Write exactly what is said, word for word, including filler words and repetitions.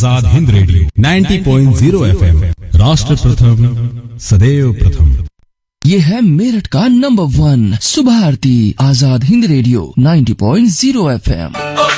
Azad Hind radio नब्बे point शून्य FM, राष्ट्र प्रथम सदैव प्रथम। ये है मेरठ का नंबर वन सुबह आरती आजाद हिंद रेडियो नब्बे पॉइंट शून्य एफएम।